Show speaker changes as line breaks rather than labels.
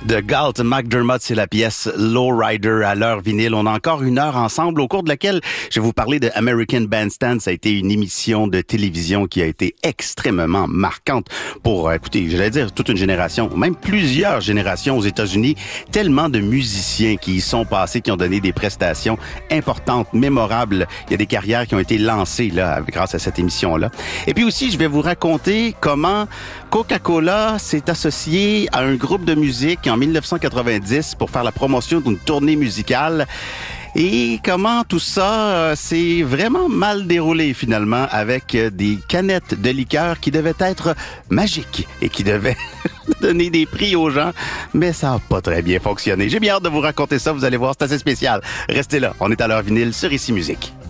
De Galt McDermott, c'est la pièce Lowrider à l'heure vinyle. On a encore une heure ensemble au cours de laquelle je vais vous parler de American Bandstand. Ça a été une émission de télévision qui a été extrêmement marquante pour, écoutez, j'allais dire toute une génération, même plusieurs générations aux États-Unis. Tellement de musiciens qui y sont passés, qui ont donné des prestations importantes, mémorables. Il y a des carrières qui ont été lancées là grâce à cette émission-là. Et puis aussi, je vais vous raconter comment Coca-Cola s'est associé à un groupe de musique en 1990 pour faire la promotion d'une tournée musicale. Et comment tout ça s'est vraiment mal déroulé finalement avec des canettes de liqueur qui devaient être magiques et qui devaient donner des prix aux gens. Mais ça n'a pas très bien fonctionné. J'ai bien hâte de vous raconter ça. Vous allez voir, c'est assez spécial. Restez là. On est à l'heure vinyle sur Ici Musique.